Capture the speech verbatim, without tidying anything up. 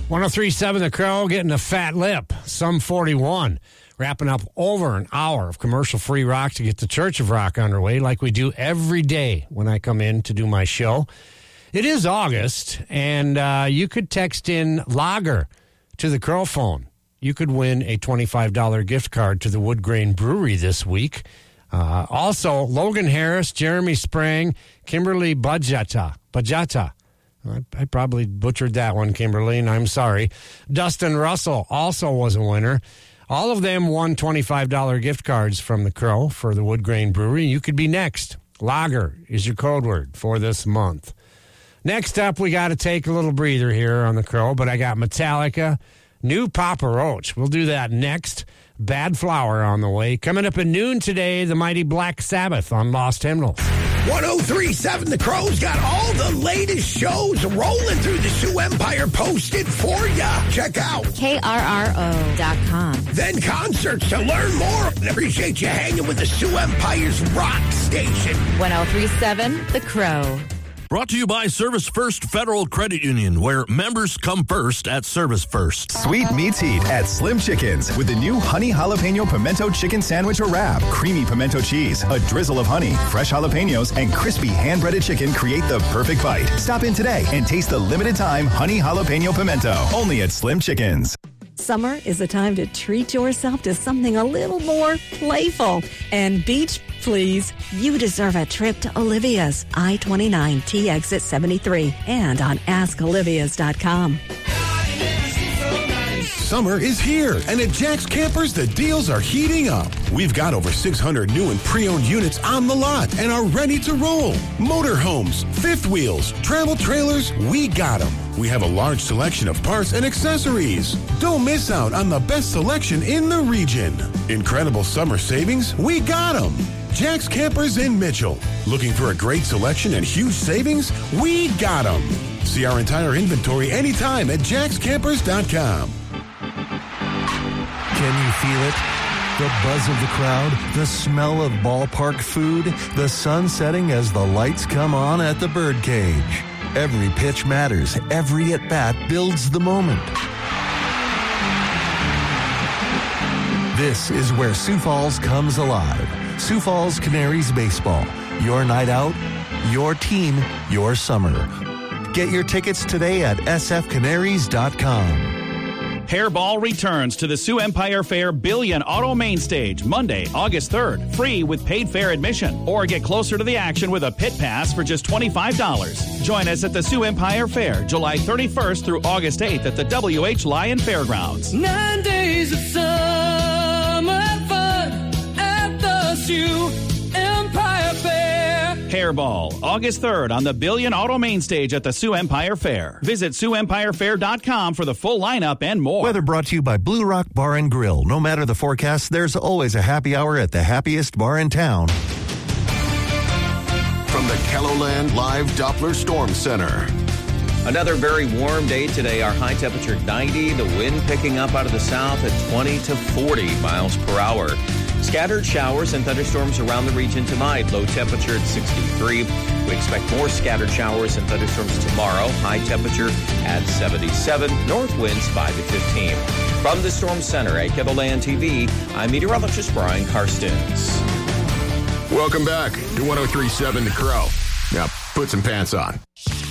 one oh three point seven The Crow getting a fat lip. Some forty-one. Wrapping up over an hour of commercial-free rock to get the Church of Rock underway like we do every day when I come in to do my show. It is August, and uh, you could text in Lager to the Crow phone. You could win a twenty-five dollars gift card to the Wood Grain Brewery this week. Uh, also, Logan Harris, Jeremy Sprang, Kimberly Bajata. Bajata. I, I probably butchered that one, Kimberly, and I'm sorry. Dustin Russell also was a winner. All of them won twenty-five dollars gift cards from the Crow for the Wood Grain Brewery. You could be next. Lager is your code word for this month. Next up, we got to take a little breather here on the Crow, but I got Metallica, new Papa Roach. We'll do that next. Bad Flower on the way. Coming up at noon today, the mighty Black Sabbath on Lost Hymnals. one oh three point seven The Crow's got all the latest shows rolling through the Sioux Empire posted for ya. Check out K R R O dot com. Then concerts to learn more. And appreciate you hanging with the Sioux Empire's rock station. one oh three point seven The Crow. Brought to you by Service First Federal Credit Union, where members come first at Service First. Sweet meats heat at Slim Chickens with the new Honey Jalapeno Pimento Chicken Sandwich or Wrap. Creamy pimento cheese, a drizzle of honey, fresh jalapenos, and crispy hand-breaded chicken create the perfect bite. Stop in today and taste the limited-time Honey Jalapeno Pimento, only at Slim Chickens. Summer is a time to treat yourself to something a little more playful. And beach, please. You deserve a trip to Olivia's, I twenty-nine T Exit seventy-three, and on ask olivias dot com. Summer is here, and at Jack's Campers, the deals are heating up. We've got over six hundred new and pre-owned units on the lot and are ready to roll. Motorhomes, fifth wheels, travel trailers, we got them. We have a large selection of parts and accessories. Don't miss out on the best selection in the region. Incredible summer savings, we got them. Jack's Campers in Mitchell. Looking for a great selection and huge savings? We got them. See our entire inventory anytime at jacks campers dot com. Can you feel it? The buzz of the crowd, the smell of ballpark food, the sun setting as the lights come on at the birdcage. Every pitch matters. Every at-bat builds the moment. This is where Sioux Falls comes alive. Sioux Falls Canaries Baseball. Your night out, your team, your summer. Get your tickets today at s f canaries dot com. Hairball returns to the Sioux Empire Fair Billion Auto Main Stage Monday, August third, free with paid fair admission. Or get closer to the action with a pit pass for just twenty-five dollars. Join us at the Sioux Empire Fair July thirty-first through August eighth at the W H Lyon Fairgrounds. Nine days of summer fun at the Sioux Empire Fair. Hairball, August third on the Billion Auto Main Stage at the Sioux Empire Fair. Visit sioux empire fair dot com for the full lineup and more. Weather brought to you by Blue Rock Bar and Grill. No matter the forecast, there's always a happy hour at the happiest bar in town. From the Kelloland Live Doppler Storm Center. Another very warm day today. Our high temperature ninety, the wind picking up out of the south at twenty to forty miles per hour. Scattered showers and thunderstorms around the region tonight. Low temperature at sixty-three. We expect more scattered showers and thunderstorms tomorrow. High temperature at seventy-seven. North winds five to fifteen. From the Storm Center at Kelloland T V, I'm meteorologist Brian Karstens. Welcome back to one oh three point seven The Crow. Now, put some pants on.